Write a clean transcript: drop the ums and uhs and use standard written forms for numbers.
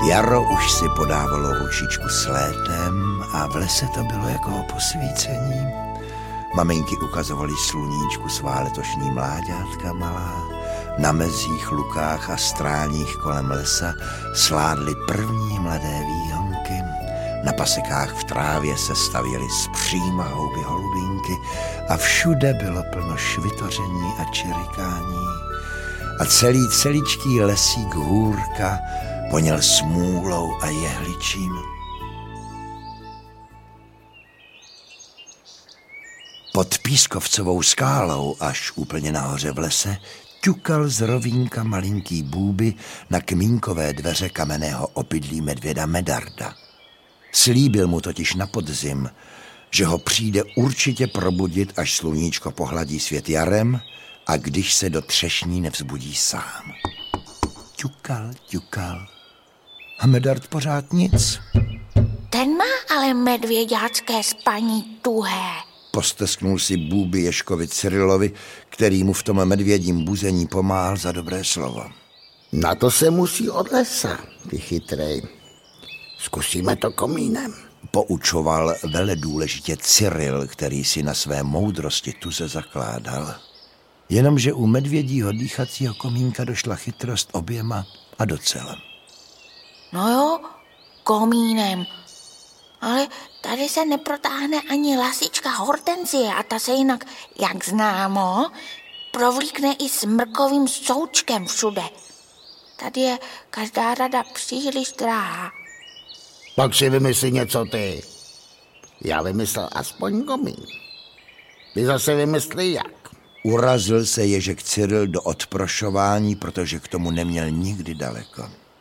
Jaro už si podávalo ručičku s létem a v lese to bylo jako o posvícení. Maminky ukazovaly sluníčku svá letošní mláďátka malá. Na mezích, lukách a stráních kolem lesa sládly první mladé výhonky. Na pasekách v trávě se stavěly zpříma houby holubínky a všude bylo plno švitoření a čirikání. A celíčký lesík hůrka voněl smůlou a jehličím. Pod Pískovcovou skálou, až úplně nahoře v lese, ťukal z rovínka malinký Bůby na kmínkové dveře kamenného obydlí medvěda Medarda. Slíbil mu totiž na podzim, že ho přijde určitě probudit, až sluníčko pohladí svět jarem a když se do třešní nevzbudí sám. Ťukal. A Medard pořád nic. Ten má ale medvěďácké spaní tuhé. Postesknul si Bůby Ježkovi Cyrilovi, který mu v tom medvědím buzení pomáhal za dobré slovo. Na to se musí od lesa, ty chytrej. Zkusíme to komínem. Poučoval veledůležitě Cyril, který si na své moudrosti tuze zakládal. Jenomže u medvědího dýchacího komínka došla chytrost oběma a docela. No jo, komínem. Ale tady se neprotáhne ani lasička Hortensie a ta se jinak, jak známo, provlíkne i smrkovým součkem všude. Tady je každá rada příliš drahá. Pak si vymyslí něco ty. Já vymyslel aspoň komín. Ty zase vymyslí jak. Urazil se Ježek Cyril do odprošování, protože k tomu neměl nikdy daleko.